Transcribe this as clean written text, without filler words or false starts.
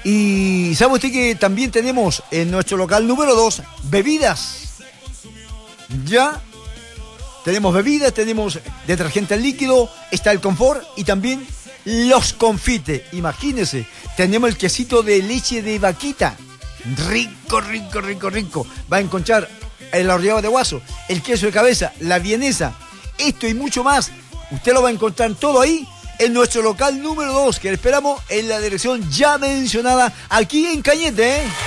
Y sabe usted que también tenemos en nuestro local número 2 bebidas. Ya tenemos bebidas, tenemos detergente líquido, está el confort y también los confites. Imagínense, tenemos el quesito de leche de vaquita. Rico, rico, rico, rico. Va a encontrar el horneado de guaso, el queso de cabeza, la vienesa, esto y mucho más. Usted lo va a encontrar todo ahí en nuestro local número 2, que le esperamos en la dirección ya mencionada aquí en Cañete, ¿eh?